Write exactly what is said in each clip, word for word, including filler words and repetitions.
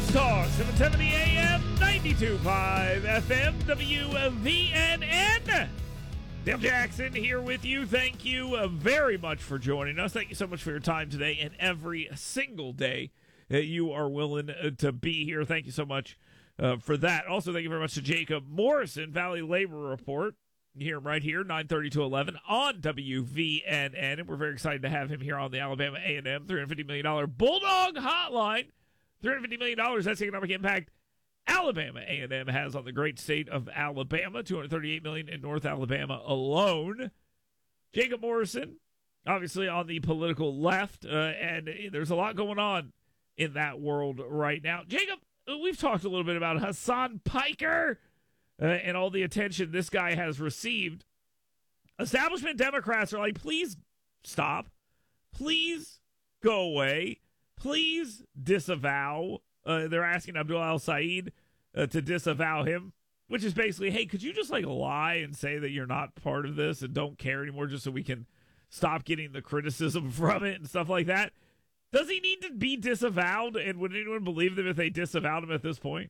News Talk, seven seventy A M, ninety-two point five F M, W V N N. Dale Jackson here with you. Thank you uh, very much for joining us. Thank you so much for your time today and every single day that you are willing uh, to be here. Thank you so much uh, for that. Also, thank you very much to Jacob Morrison, Valley Labor Report. You hear him right here, nine thirty to eleven on W V N N. And we're very excited to have him here on the Alabama A and M three hundred fifty million dollars Bulldog Hotline. three hundred fifty million dollars, that's the economic impact Alabama A and M has on the great state of Alabama. two hundred thirty-eight million dollars in North Alabama alone. Jacob Morrison, obviously on the political left, uh, and there's a lot going on in that world right now. Jacob, we've talked a little bit about Hasan Piker uh, and all the attention this guy has received. Establishment Democrats are like, please stop. Please go away. Please disavow. Uh, they're asking Abdul Al-Said uh, to disavow him, which is basically, hey, could you just like lie and say that you're not part of this and don't care anymore just so we can stop getting the criticism from it and stuff like that? Does he need to be disavowed? And would anyone believe them if they disavowed him at this point?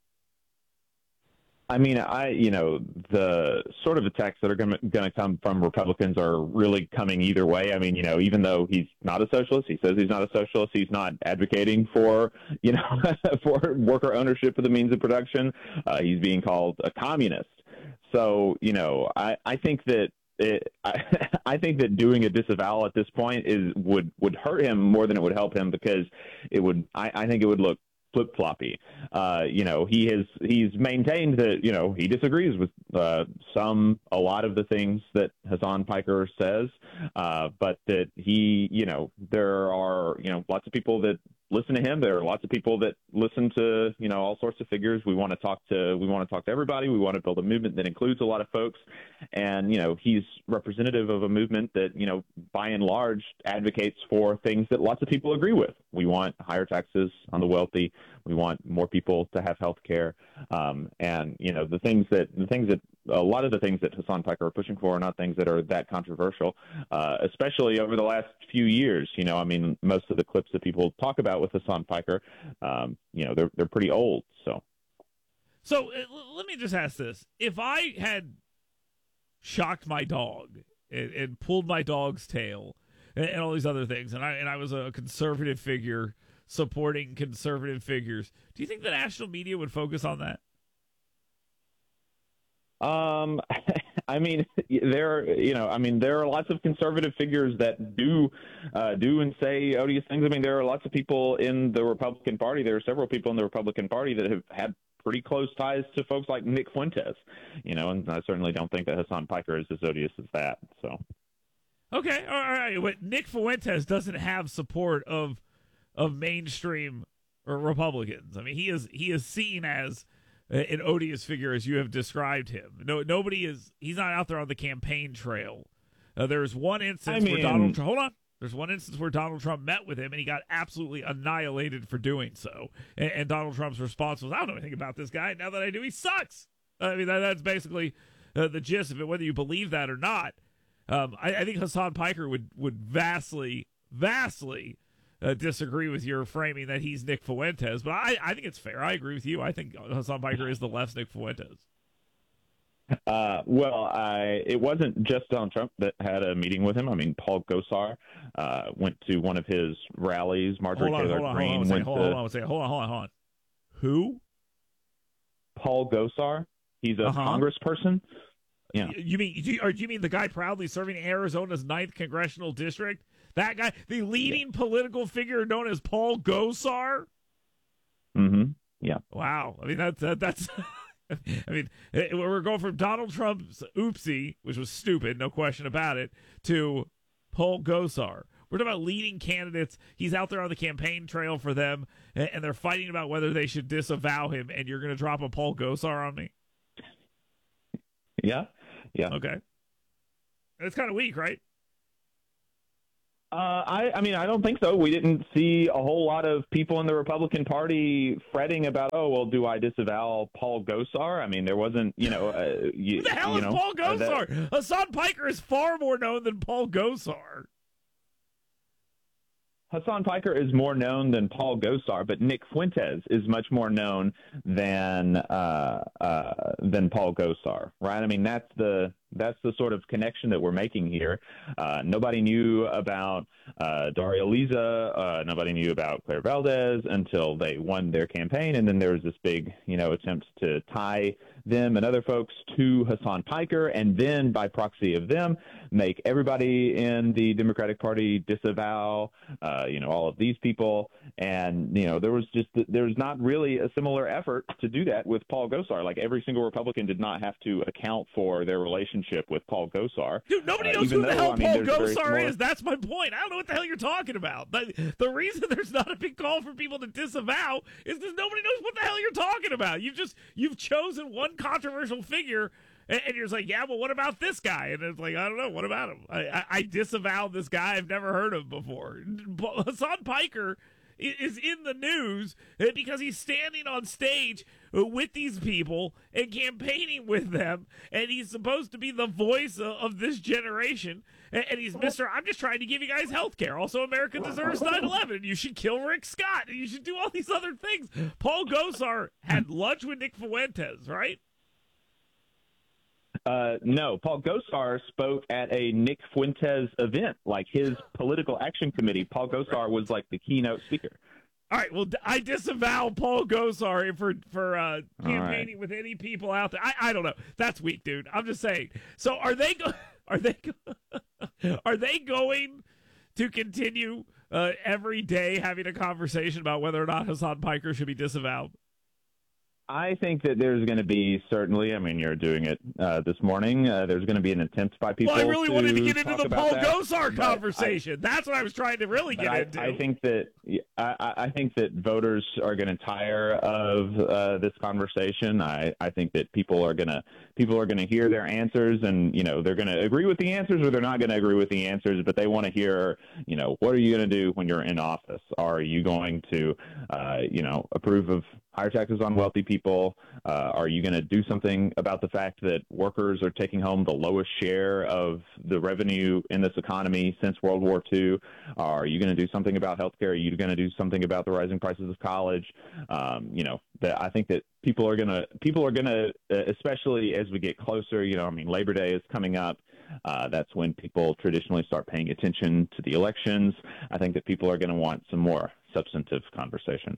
I mean, I, you know, the sort of attacks that are going to come from Republicans are really coming either way. I mean, you know, even though he's not a socialist, he says he's not a socialist. He's not advocating for, you know, for worker ownership of the means of production. Uh, he's being called a communist. So, you know, I, I think that It, I, I think that doing a disavowal at this point is would, would hurt him more than it would help him, because it would. I, I think it would look flip-floppy. Uh, you know, he has he's maintained that, you know, he disagrees with uh, some a lot of the things that Hasan Piker says, uh, but that he, you know, there are, you know, lots of people that listen to him. There are lots of people that listen to, you know, all sorts of figures. We want to talk to, we want to talk to everybody. We want to build a movement that includes a lot of folks. And, you know, he's representative of a movement that, you know, by and large advocates for things that lots of people agree with. We want higher taxes on the wealthy. We want more people to have health care. Um, and, you know, the things that, the things that, a lot of the things that Hasan Piker are pushing for are not things that are that controversial, uh, especially over the last few years. You know, I mean, most of the clips that people talk about with Hasan Piker, um, you know, they're they're pretty old. So, so uh, let me just ask this: if I had shocked my dog and, and pulled my dog's tail and, and all these other things, and I and I was a conservative figure supporting conservative figures, do you think the national media would focus on that? Um, I mean, there, you know, I mean, there are lots of conservative figures that do, uh, do and say odious things. I mean, there are lots of people in the Republican Party. There are several people in the Republican Party that have had pretty close ties to folks like Nick Fuentes, you know, and I certainly don't think that Hasan Piker is as odious as that. So, okay, all right, but Nick Fuentes doesn't have support of of mainstream Republicans. I mean, he is he is seen as an odious figure as you have described him. No, nobody is. He's not out there on the campaign trail. Uh, there's one instance I mean, where Donald. Hold on. There's one instance where Donald Trump met with him and he got absolutely annihilated for doing so. And, and Donald Trump's response was, "I don't know anything about this guy. Now that I do, he sucks." I mean, that, that's basically uh, the gist of it. Whether you believe that or not, um, I, I think Hasan Piker would would vastly, vastly. Uh, disagree with your framing that he's Nick Fuentes, but I, I think it's fair. I agree with you. I think Hasan Piker is the left's Nick Fuentes. Uh, well, I, it wasn't just Donald Trump that had a meeting with him. I mean, Paul Gosar uh, went to one of his rallies. Marjorie hold on, Taylor hold on, Greene hold on, went hold to. On, hold on, hold on, hold on, hold on. Who? Paul Gosar. He's a uh-huh. congressperson. Yeah. You mean you, or do you mean the guy proudly serving Arizona's ninth congressional district? That guy, the leading yeah. political figure known as Paul Gosar? Mm-hmm. Yeah. Wow. I mean, that's, that, that's, I mean, we're going from Donald Trump's oopsie, which was stupid, no question about it, to Paul Gosar. We're talking about leading candidates. He's out there on the campaign trail for them, and they're fighting about whether they should disavow him, and you're going to drop a Paul Gosar on me? Yeah. Yeah. Okay. It's kind of weak, right? Uh, I, I mean, I don't think so. We didn't see a whole lot of people in the Republican Party fretting about, oh, well, do I disavow Paul Gosar? I mean, there wasn't, you know. Uh, you, Who the hell you is know, Paul Gosar? Uh, that... Hasan Piker is far more known than Paul Gosar. Hassan Piker is more known than Paul Gosar, but Nick Fuentes is much more known than uh, uh, than Paul Gosar, right? I mean, that's the that's the sort of connection that we're making here. Uh, nobody knew about uh, Daria Liza. Uh, nobody knew about Claire Valdez until they won their campaign, and then there was this big, you know, attempt to tie them and other folks to Hassan Piker, and then by proxy of them, make everybody in the Democratic Party disavow, uh, you know, all of these people. And, you know, there was just, there was not really a similar effort to do that with Paul Gosar. Like, every single Republican did not have to account for their relationship with Paul Gosar. Dude, nobody uh, knows who the though, hell I mean, Paul Gosar similar... is. That's my point. I don't know what the hell you're talking about. The, the reason there's not a big call for people to disavow is because nobody knows what the hell you're talking about. You've just, you've chosen one controversial figure, and, and you're just like, yeah, well, what about this guy? And it's like, I don't know, what about him? I, I, I disavow this guy I've never heard of before. Hassan Piker is in the news because he's standing on stage with these people and campaigning with them, and he's supposed to be the voice of this generation, and he's Mister I'm just trying to give you guys health care. Also, America deserves nine eleven. You should kill Rick Scott, and you should do all these other things. Paul Gosar had lunch with Nick Fuentes, right? Uh, no, Paul Gosar spoke at a Nick Fuentes event, like his political action committee. Paul Gosar was like the keynote speaker. All right, well, I disavow Paul Gosar for for uh, campaigning right. with any people out there. I, I don't know. That's weak, dude. I'm just saying. So are they go- are they go- are they going to continue uh, every day having a conversation about whether or not Hassan Piker should be disavowed? I think that there's going to be certainly, I mean, you're doing it uh, this morning. Uh, there's going to be an attempt by people. Well, I really to wanted to get into the Paul that, Gosar conversation. I, That's what I was trying to really get I, into. I think that I, I think that voters are going to tire of uh, this conversation. I, I think that people are going to people are going to hear their answers, and you know they're going to agree with the answers or they're not going to agree with the answers. But they want to hear, you know, what are you going to do when you're in office? Are you going to, uh, you know, approve of higher taxes on wealthy people? Uh, are you going to do something about the fact that workers are taking home the lowest share of the revenue in this economy since World War Two? Are you going to do something about healthcare? Are you going to do something about the rising prices of college? Um, you know, that I think that people are going to people are going to, especially as we get closer. You know, I mean, Labor Day is coming up. Uh, that's when people traditionally start paying attention to the elections. I think that people are going to want some more substantive conversations.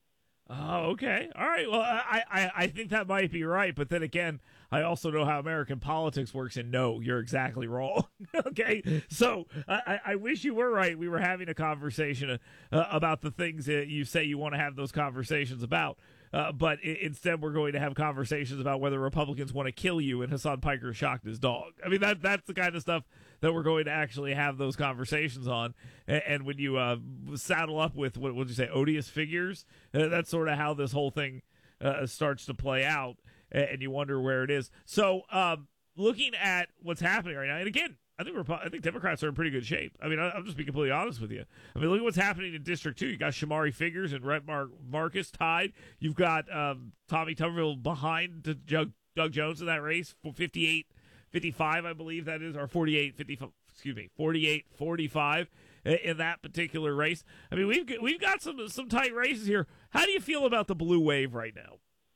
Oh, okay. All right. Well, I, I, I think that might be right. But then again, I also know how American politics works, and no, you're exactly wrong. Okay. So I, I wish you were right. We were having a conversation uh, about the things that you say you want to have those conversations about. Uh, but I- instead, we're going to have conversations about whether Republicans want to kill you, and Hassan Piker shocked his dog. I mean, that that's the kind of stuff that we're going to actually have those conversations on. And, and when you uh, saddle up with, what would you say, odious figures, uh, that's sort of how this whole thing uh, starts to play out, and, and you wonder where it is. So um, looking at what's happening right now, and again, I think Repu- I think Democrats are in pretty good shape. I mean, I, I'll just be completely honest with you. I mean, look at what's happening in District two. You got Shamari Figures and Rhett Mar- Marcus tied. You've got um, Tommy Tuberville behind Doug, Doug Jones in that race, fifty-eight fifty-five, I believe that is, or forty-eight fifty-five, excuse me, forty-eight forty-five in that particular race. I mean, we've got, we've got some some tight races here. How do you feel about the blue wave right now?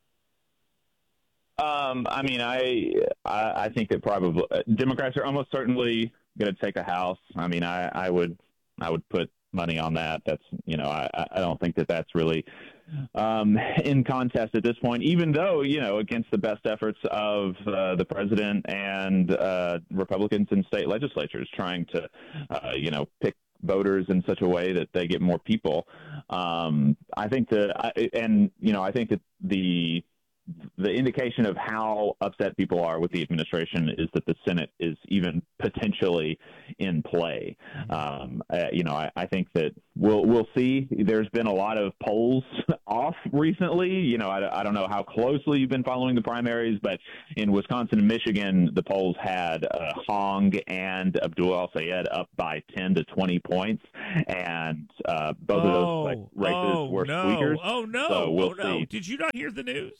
Um, I mean, I, I I think that probably Democrats are almost certainly going to take a House. I mean, I, I would I would put money on that. That's you know, I, I don't think that that's really um, in contest at this point. Even though you know, against the best efforts of uh, the president and uh, Republicans in state legislatures trying to uh, you know pick voters in such a way that they get more people. Um, I think that, I, and you know, I think that the the indication of how upset people are with the administration is that the Senate is even potentially in play. Um, uh, you know, I, I think that we'll we'll see. There's been a lot of polls off recently. You know, I, I don't know how closely you've been following the primaries, but in Wisconsin and Michigan, the polls had uh, Hong and Abdul Al-Sayed up by ten to twenty points, and uh, both oh, of those like, races oh, were no. squeakers. Oh no! So we'll oh no! see. Did you not hear the news?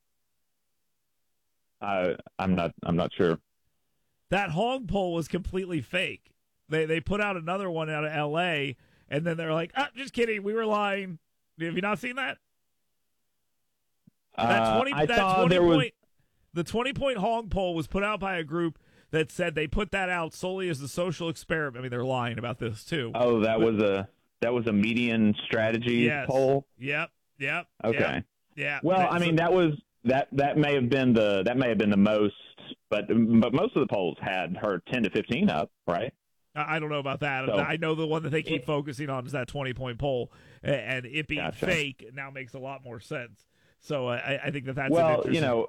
Uh, I'm not. I'm not sure. That Hong poll was completely fake. They they put out another one out of L A, and then they're like, ah, just kidding, we were lying. Have you not seen that? That twenty, uh, I that saw twenty there point, was the twenty point Hong poll was put out by a group that said they put that out solely as a social experiment. I mean, they're lying about this too. Oh, that but, was a that was a median strategy yes. poll. Yep. Yep. Okay. Yep, yeah. Well, I mean, that was that that may have been the that may have been the most, but but most of the polls had her ten to fifteen up, right? I don't know about that. So, I know the one that they keep focusing on is that twenty point poll, and it being gotcha. fake now makes a lot more sense. So I, I think that that's well, an interesting... you know,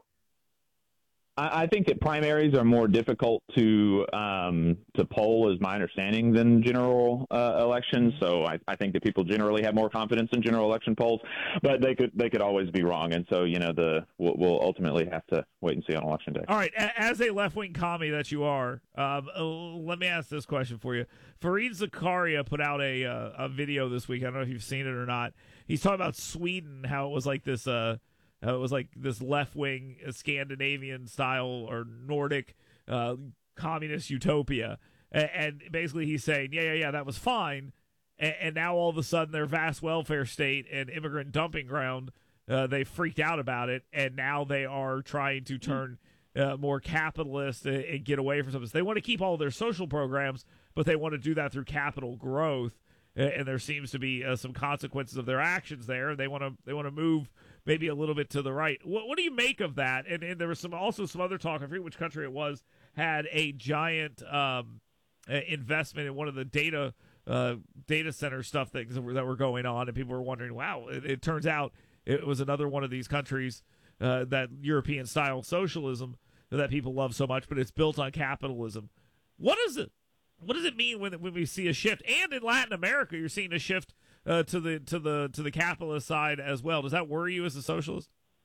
I, I think that primaries are more difficult to um, to poll, is my understanding, than general uh, elections. So I, I think that people generally have more confidence in general election polls, but they could they could always be wrong. And so you know, the we'll, we'll ultimately have to wait and see on election day. All right, as a left wing commie that you are, um, let me ask this question for you. Fareed Zakaria put out a uh, a video this week. I don't know if you've seen it or not. He's talking about Sweden, how it was like this. Uh, Uh, it was like this left-wing Scandinavian style or Nordic uh, communist utopia. And, and basically he's saying, yeah, yeah, yeah, that was fine. And, and now all of a sudden their vast welfare state and immigrant dumping ground, uh, they freaked out about it. And now they are trying to turn uh, more capitalist and, and get away from something. So they want to keep all of their social programs, but they want to do that through capital growth. And there seems to be uh, some consequences of their actions there. They want to they want to move maybe a little bit to the right. What, what do you make of that? And, and there was some also some other talk. I forget which country it was, had a giant um, investment in one of the data uh, data center stuff that that were, that were going on, and people were wondering, wow, it, it turns out it was another one of these countries uh, that European style socialism that people love so much, but it's built on capitalism. What is it? What does it mean when when we see a shift? And in Latin America, you're seeing a shift uh, to the to the to the capitalist side as well. Does that worry you as a socialist?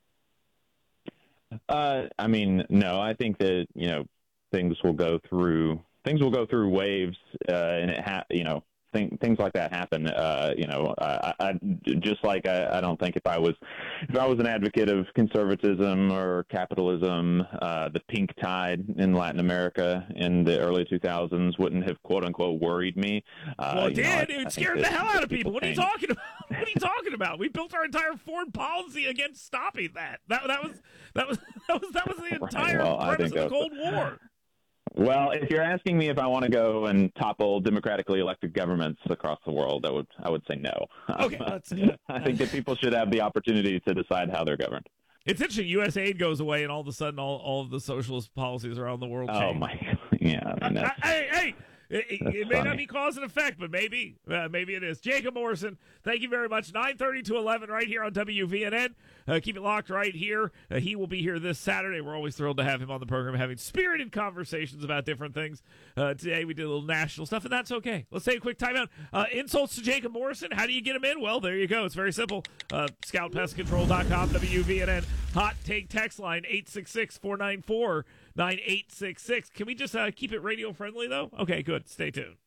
Uh, I mean, no. I think that you know things will go through things will go through waves, uh, and it ha- you know thing, things like that happen. Uh, you know, I, I just like I, I don't think if I was if I was an advocate of conservatism or capitalism, uh, the pink tide in Latin America in the early two thousands wouldn't have quote unquote worried me. Uh, well, it did. Know, I, it I scared the hell out of people. people What are you change. talking about? What are you talking about? We built our entire foreign policy against stopping that. That that was that was that was that was the entire right. well, premise of the that Cold War. Well, if you're asking me if I want to go and topple democratically elected governments across the world, I would I would say no. Okay, that's good. I think that people should have the opportunity to decide how they're governed. It's interesting. U S aid goes away, and all of a sudden, all, all of the socialist policies around the world change. Oh my God! Yeah, I mean, that's, hey, hey. It, it, it may funny. not be cause and effect, but maybe, uh, maybe it is. Jacob Morrison, thank you very much. nine thirty to eleven right here on W V N N. Uh, keep it locked right here. Uh, he will be here this Saturday. We're always thrilled to have him on the program, having spirited conversations about different things. Uh, today we did a little national stuff, and that's okay. Let's take a quick timeout. Uh, insults to Jacob Morrison. How do you get him in? Well, there you go. It's very simple. Uh, scout pest control dot com, W V N N. Hot Take text line, eight six six, four nine four, nine eight six six. Can we just uh, keep it radio friendly, though? Okay, good. Stay tuned.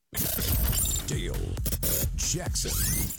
Dale Jackson.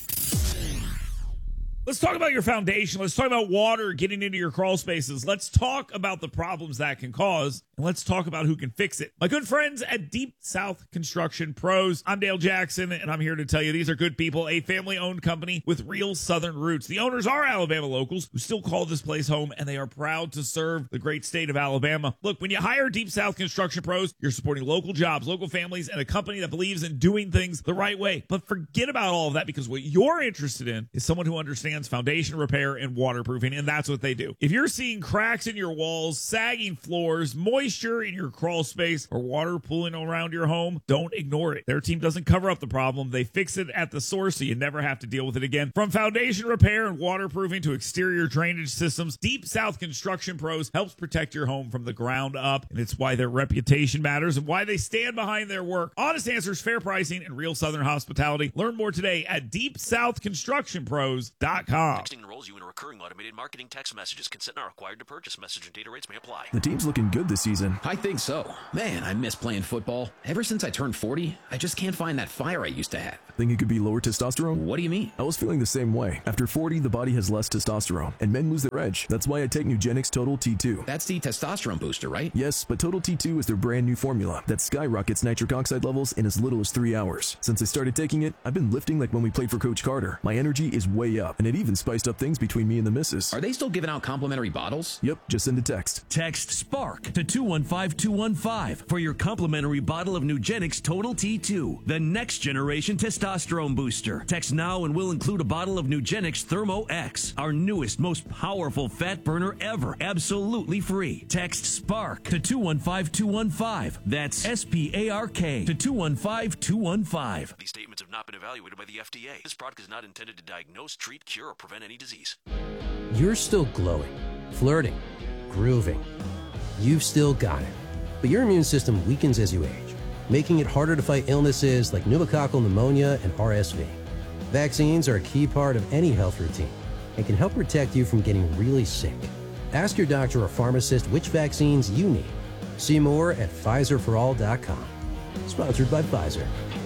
Let's talk about your foundation. Let's talk about water getting into your crawl spaces. Let's talk about the problems that can cause, and let's talk about who can fix it. My good friends at Deep South Construction Pros. I'm Dale Jackson, and I'm here to tell you these are good people, a family-owned company with real Southern roots. The owners are Alabama locals who still call this place home, and they are proud to serve the great state of Alabama. Look, when you hire Deep South Construction Pros, you're supporting local jobs, local families, and a company that believes in doing things the right way. But forget about all of that, because what you're interested in is someone who understands foundation repair and waterproofing, and that's what they do. If you're seeing cracks in your walls, sagging floors, moisture in your crawl space, or water pooling around your home, don't ignore it. Their team doesn't cover up the problem. They fix it at the source so you never have to deal with it again. From foundation repair and waterproofing to exterior drainage systems, Deep South Construction Pros helps protect your home from the ground up, and it's why their reputation matters and why they stand behind their work. Honest answers, fair pricing, and real Southern hospitality. Learn more today at deep south construction pros dot com. com. Texting enrolls you in a recurring automated marketing text messages. Consent not required to purchase. Message and data rates may apply. The team's looking good this season. I think so. Man, I miss playing football. Ever since I turned forty, I just can't find that fire I used to have. Think it could be lower testosterone? What do you mean? I was feeling the same way. After forty, the body has less testosterone, and men lose their edge. That's why I take Nugenix Total T two. That's the testosterone booster, right? Yes, but Total T two is their brand new formula that skyrockets nitric oxide levels in as little as three hours. Since I started taking it, I've been lifting like when we played for Coach Carter. My energy is way up, and it even spiced up things between me and the missus. Are they still giving out complimentary bottles? Yep, just send a text. Text SPARK to two one five two one five for your complimentary bottle of Nugenix Total T two, the next generation testosterone booster. Text now and we'll include a bottle of Nugenix Thermo X, our newest, most powerful fat burner ever, absolutely free. Text SPARK to two one five two one five. That's S P A R K to two one five two one five. These statements have not been evaluated by the F D A. This product is not intended to diagnose, treat, cure, or prevent any disease. You're still glowing, flirting, grooving. You've still got it. But your immune system weakens as you age, making it harder to fight illnesses like pneumococcal pneumonia and R S V. Vaccines are a key part of any health routine and can help protect you from getting really sick. Ask your doctor or pharmacist which vaccines you need. See more at Pfizer for all dot com. Sponsored by Pfizer.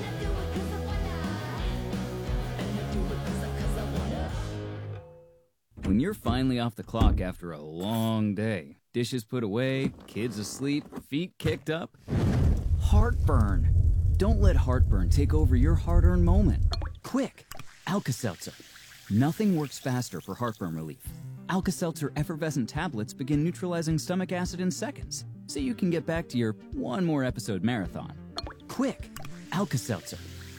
When you're finally off the clock after a long day, dishes put away, kids asleep, feet kicked up, heartburn. Don't let heartburn take over your hard-earned moment. Quick, Alka-Seltzer. Nothing works faster for heartburn relief. Alka-Seltzer effervescent tablets begin neutralizing stomach acid in seconds, so you can get back to your one more episode marathon. Quick, Alka-Seltzer.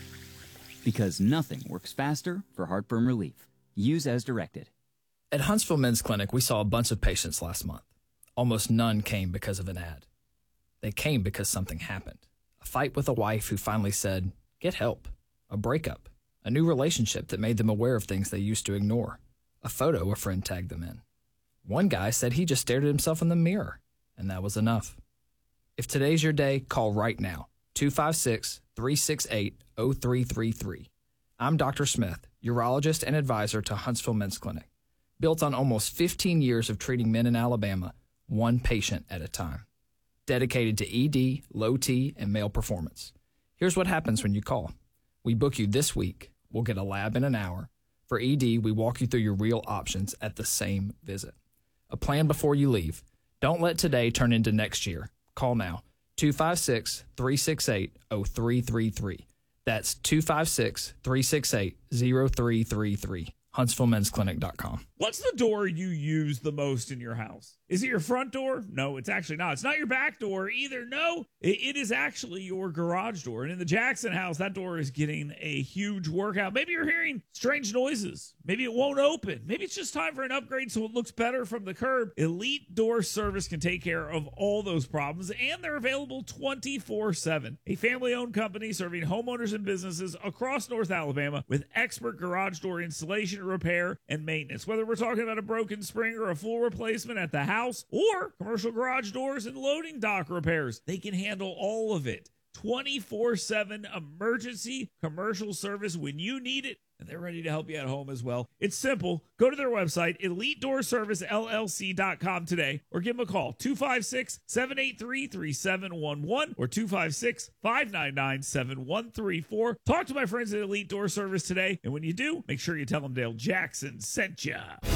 Because nothing works faster for heartburn relief. Use as directed. At Huntsville Men's Clinic, we saw a bunch of patients last month. Almost none came because of an ad. They came because something happened. A fight with a wife who finally said, get help. A breakup. A new relationship that made them aware of things they used to ignore. A photo a friend tagged them in. One guy said he just stared at himself in the mirror, and that was enough. If today's your day, call right now. two five six, three six eight, zero three three three. I'm Doctor Smith, urologist and advisor to Huntsville Men's Clinic. Built on almost fifteen years of treating men in Alabama, one patient at a time. Dedicated to E D, low T, and male performance. Here's what happens when you call. We book you this week. We'll get a lab in an hour. For E D, we walk you through your real options at the same visit. A plan before you leave. Don't let today turn into next year. Call now. two five six, three six eight, zero three three three. That's two five six, three six eight, zero three three three. Huntsville Men's Clinic dot com. What's the door you use the most in your house? Is it your front door? No, it's actually not. It's not your back door either. No, it, it is actually your garage door. And in the Jackson house, that door is getting a huge workout. Maybe you're hearing strange noises. Maybe it won't open. Maybe it's just time for an upgrade so it looks better from the curb. Elite Door Service can take care of all those problems, and they're available twenty-four seven. A family-owned company serving homeowners and businesses across North Alabama with expert garage door installation, repair, and maintenance. Whether we're talking about a broken spring or a full replacement at the house or commercial garage doors and loading dock repairs, they can handle all of it. twenty-four seven emergency commercial service when you need it, and they're ready to help you at home as well. It's simple. Go to their website, elite door service L L C dot com today, or give them a call, two five six, seven eight three, three seven one one or two five six, five nine nine, seven one three four. Talk to my friends at Elite Door Service today, and when you do, make sure you tell them Dale Jackson sent ya.